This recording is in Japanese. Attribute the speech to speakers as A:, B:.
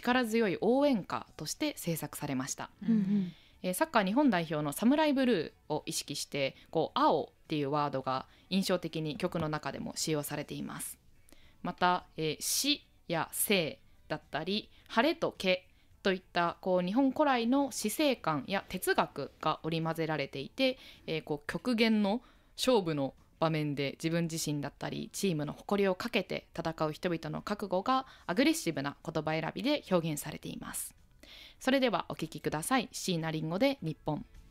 A: 力強い応援歌として制作されました。
B: うん
A: サッカー日本代表のサムライブルーを意識して青っていうワードが印象的に曲の中でも使用されています。また、死や生だったり晴れとけといった日本古来の死生観や哲学が織り交ぜられていて、極限の勝負の場面で自分自身だったりチームの誇りをかけて戦う人々の覚悟がアグレッシブな言葉選びで表現されています。それではお聞きください。椎名林檎で日本。